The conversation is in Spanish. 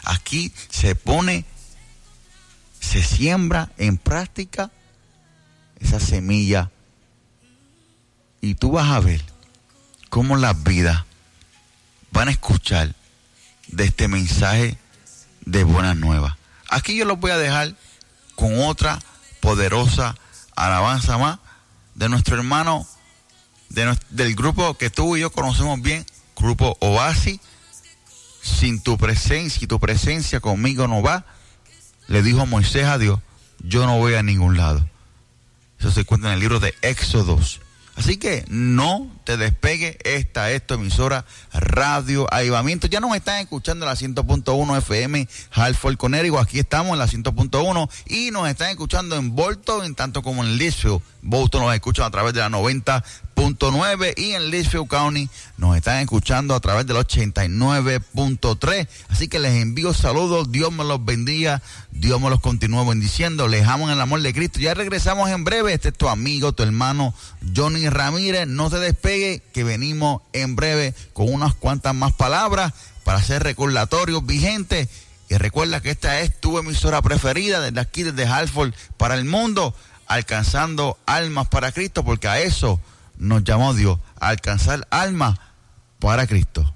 Aquí se siembra en práctica esa semilla y tú vas a ver cómo las vidas van a escuchar de este mensaje de buenas nuevas. Aquí yo los voy a dejar con otra poderosa alabanza más de nuestro hermano del grupo que tú y yo conocemos bien, Grupo Oasis. Sin tu presencia y tu presencia conmigo no va, le dijo Moisés a Dios, yo no voy a ningún lado. Eso se cuenta en el libro de Éxodos. Así que no te despegues, esta es tu emisora Radio Avivamiento. Ya nos están escuchando en la 100.1 FM Hartford, Connecticut. Aquí estamos en la 100.1 y nos están escuchando en Bolton, en tanto como en Litchfield. Bolton nos escuchan a través de la 90.9 y en Litchfield County nos están escuchando a través del 89.3. Así que les envío saludos, Dios me los bendiga, Dios me los continúe bendiciendo. Les amo en el amor de Cristo. Ya regresamos en breve. Este es tu amigo, tu hermano Johnny Ramírez. No se despegue, que venimos en breve con unas cuantas más palabras para hacer recordatorios vigentes. Y recuerda que esta es tu emisora preferida desde aquí, desde Hartford para el mundo, alcanzando almas para Cristo, porque a eso nos llamó Dios, a alcanzar almas para Cristo.